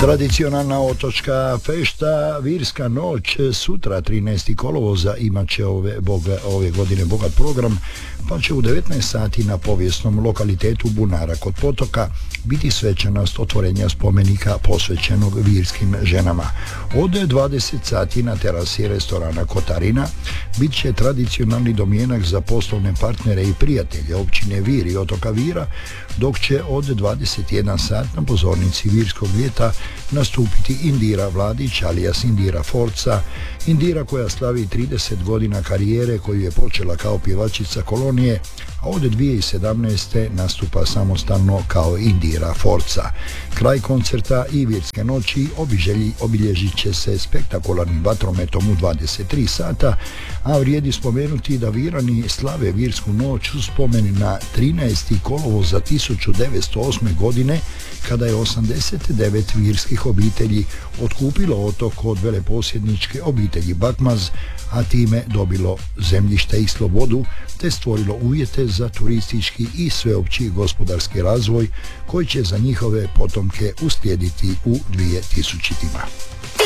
Tradicionalna otočka fešta Virska noć sutra 13. kolovoza imat će ove godine bogat program, pa će u 19 sati na povijesnom lokalitetu Bunara kod potoka biti svečanost otvorenja spomenika posvećenog virskim ženama. Od 20 sati na terasi restorana Kotarina bit će tradicionalni domjenak za poslovne partnere i prijatelje općine Vir i otoka Vira, dok će od 21 sat na pozornici Virskog ljeta nastupiti Indira Vladić alias Indira Forca, Indira koja slavi 30 godina karijere koju je počela kao pjevačica kolonije, a od 2017. nastupa samostalno kao Indira Forca. Kraj koncerta i Virske noći obilježit će se spektakularnim vatrometom u 23 sata, a vrijedi spomenuti da Virani slave Virsku noć u spomen na 13. kolovoza 1908. godine, kada je 89 virskih obitelji otkupilo otok od veleposjedničke obitelji Bakmaz, a time dobilo zemljište i slobodu, te stvorilo uvjete za turistički i sveopći gospodarski razvoj koji će za njihove potomke uslijediti u 2000-tima.